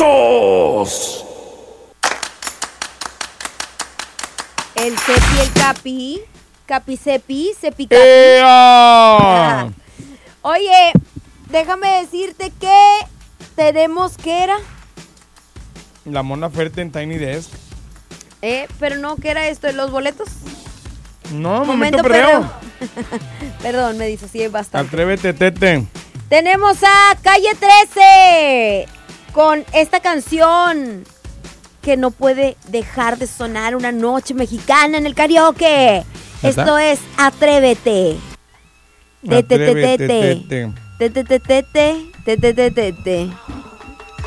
¡Vámonos! El Cepi y el Capi. Capi Cepi, Cepi Capi. ¡Ea! Oye, déjame decirte que tenemos que era. La Mona Ferte en Tiny Desk. Pero no, ¿qué era esto? ¿Los boletos? No, momento perreo. Perdón, me disocié bastante. Atrévete, Tete. Tenemos a Calle 13 con esta canción que no puede dejar de sonar una noche mexicana en el karaoke. ¿Neta? Esto es Atrévete. Tete, tete, Atrévete, tete. Tete. Tete, tete, tete. Tete, tete, tete.